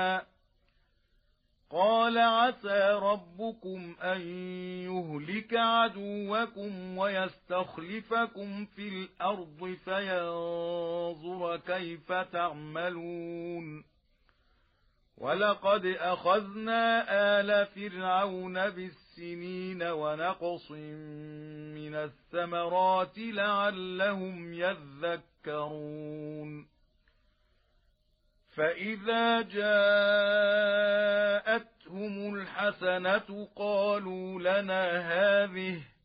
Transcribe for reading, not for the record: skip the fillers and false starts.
قال عسى ربكم أن يهلك عدوكم ويستخلفكم في الأرض فينظر كيف تعملون ولقد أخذنا آل فرعون بالسنين ونقص من الثمرات لعلهم يذكرون فإذا جاءتهم الحسنة قالوا لنا هذه